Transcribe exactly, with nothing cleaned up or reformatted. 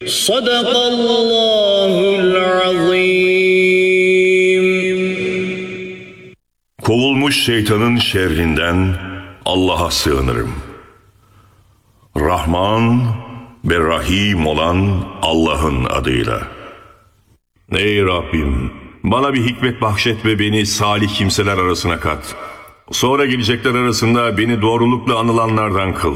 Sadakallahul azim. Kovulmuş şeytanın şerrinden Allah'a sığınırım. Rahman ve Rahim olan Allah'ın adıyla. Ey Rabbim! Bana bir hikmet bahşet ve beni salih kimseler arasına kat. Sonra gelecekler arasında beni doğrulukla anılanlardan kıl.